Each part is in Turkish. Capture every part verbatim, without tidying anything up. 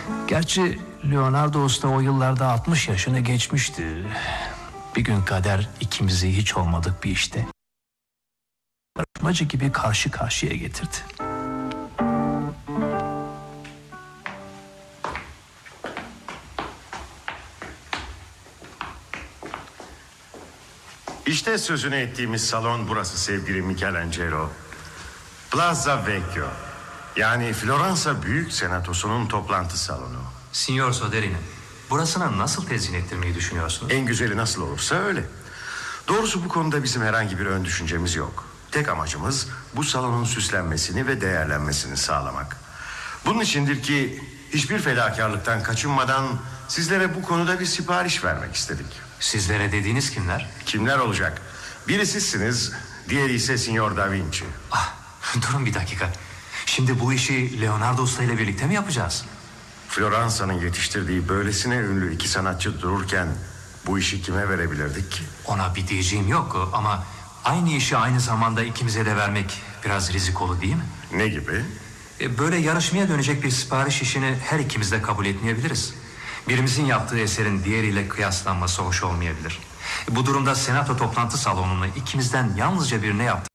Gerçi Leonardo Usta o yıllarda altmış yaşını geçmişti. Bir gün kader ikimizi hiç olmadık bir işte yarışmacı gibi karşı karşıya getirdi. İşte sözünü ettiğimiz salon burası sevgili Michelangelo. Plaza Vecchio. Yani Floransa Büyük Senatosu'nun toplantı salonu. Signor Soderini, burasını nasıl tezyin ettirmeyi düşünüyorsunuz? En güzeli nasıl olursa öyle. Doğrusu bu konuda bizim herhangi bir ön düşüncemiz yok. Tek amacımız bu salonun süslenmesini ve değerlenmesini sağlamak. Bunun içindir ki hiçbir fedakarlıktan kaçınmadan sizlere bu konuda bir sipariş vermek istedik. Sizlere dediğiniz kimler? Kimler olacak? Biri sizsiniz, diğeri ise Signor Da Vinci. Ah, durun bir dakika. Şimdi bu işi Leonardo Usta ile birlikte mi yapacağız? Floransa'nın yetiştirdiği böylesine ünlü iki sanatçı dururken bu işi kime verebilirdik ki? Ona bir diyeceğim yok ama aynı işi aynı zamanda ikimize de vermek biraz rizikolu değil mi? Ne gibi? E, böyle yarışmaya dönecek bir sipariş işini her ikimiz de kabul etmeyebiliriz. Birimizin yaptığı eserin diğeriyle kıyaslanması hoş olmayabilir. Bu durumda senato toplantı salonunu ikimizden yalnızca birine yaptı.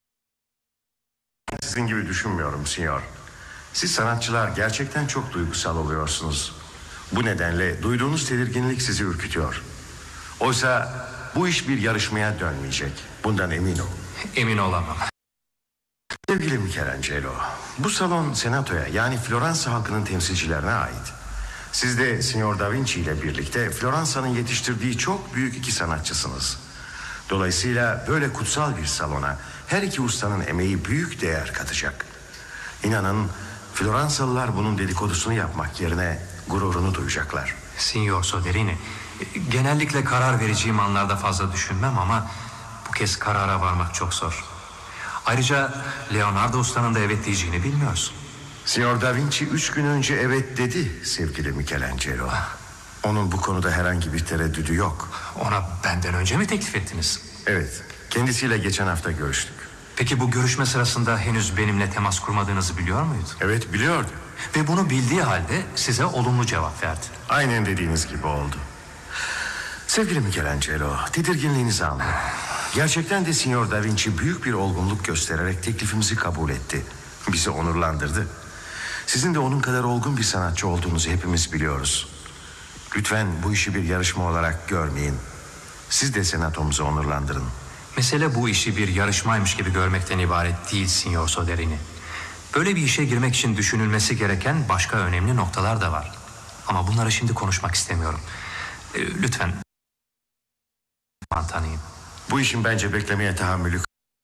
Sizin gibi düşünmüyorum Signor. Siz sanatçılar gerçekten çok duygusal oluyorsunuz. Bu nedenle duyduğunuz tedirginlik sizi ürkütüyor. Oysa bu iş bir yarışmaya dönmeyecek. Bundan emin olun. Emin olamam. Sevgili Michelangelo, bu salon senatoya yani Floransa halkının temsilcilerine ait. Siz de Signor Da Vinci ile birlikte Floransa'nın yetiştirdiği çok büyük iki sanatçısınız. Dolayısıyla böyle kutsal bir salona her iki ustanın emeği büyük değer katacak. İnanın Floransalılar bunun dedikodusunu yapmak yerine gururunu duyacaklar. Signor Soderini, genellikle karar vereceğim anlarda fazla düşünmem ama bu kez karara varmak çok zor. Ayrıca Leonardo Usta'nın da evet diyeceğini bilmiyorsun. Signor Da Vinci üç gün önce evet dedi sevgili Michelangelo. Onun bu konuda herhangi bir tereddüdü yok. Ona benden önce mi teklif ettiniz? Evet, kendisiyle geçen hafta görüştük. Peki bu görüşme sırasında henüz benimle temas kurmadığınızı biliyor muydu? Evet, biliyordu. Ve bunu bildiği halde size olumlu cevap verdi. Aynen dediğiniz gibi oldu. Sevgili Michelangelo, tedirginliğinizi anlıyorum. Gerçekten de Signor Da Vinci büyük bir olgunluk göstererek teklifimizi kabul etti. Bizi onurlandırdı. Sizin de onun kadar olgun bir sanatçı olduğunuzu hepimiz biliyoruz. Lütfen bu işi bir yarışma olarak görmeyin. Siz de senatomuzu onurlandırın. Mesele bu işi bir yarışmaymış gibi görmekten ibaret değil Signor Soderini. Böyle bir işe girmek için düşünülmesi gereken başka önemli noktalar da var. Ama bunları şimdi konuşmak istemiyorum. E, lütfen tanıyın. Bu işin bence beklemeye tahammülü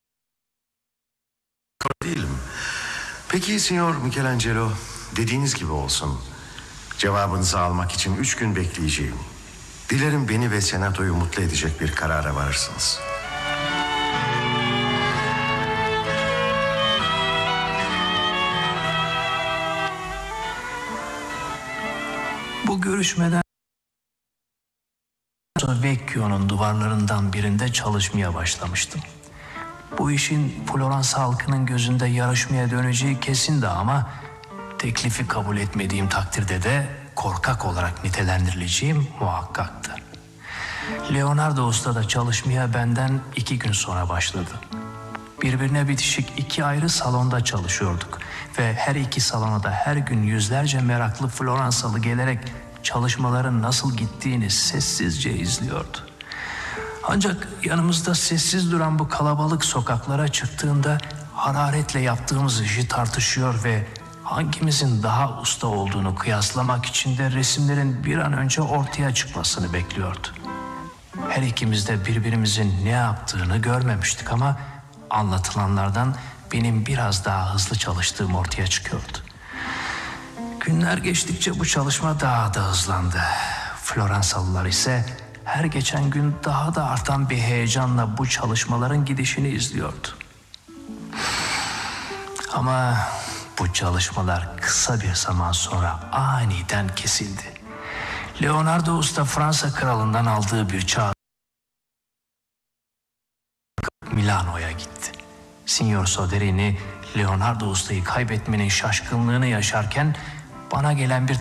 değilim. Peki Signor Michelangelo, dediğiniz gibi olsun. Cevabınızı almak için üç gün bekleyeceğim. Dilerim beni ve senatoyu mutlu edecek bir karara varırsınız. Bu görüşmeden sonra Vecchio'nun duvarlarından birinde çalışmaya başlamıştım. Bu işin Floransa halkının gözünde yarışmaya döneceği kesindi ama teklifi kabul etmediğim takdirde de korkak olarak nitelendirileceğim muhakkaktı. Leonardo Usta da çalışmaya benden iki gün sonra başladı. Birbirine bitişik iki ayrı salonda çalışıyorduk ve her iki salona da her gün yüzlerce meraklı Floransalı gelerek çalışmaların nasıl gittiğini sessizce izliyordu. Ancak yanımızda sessiz duran bu kalabalık sokaklara çıktığında hararetle yaptığımız işi tartışıyor ve hangimizin daha usta olduğunu kıyaslamak için de resimlerin bir an önce ortaya çıkmasını bekliyordu. Her ikimiz de birbirimizin ne yaptığını görmemiştik ama anlatılanlardan benim biraz daha hızlı çalıştığım ortaya çıkıyordu. Günler geçtikçe bu çalışma daha da hızlandı. Floransalılar ise her geçen gün daha da artan bir heyecanla bu çalışmaların gidişini izliyordu. Ama bu çalışmalar kısa bir zaman sonra aniden kesildi. Leonardo Usta Fransa kralından aldığı bir çağ Milano'ya gitti. Signor Soderini Leonardo Usta'yı kaybetmenin şaşkınlığını yaşarken bana gelen bir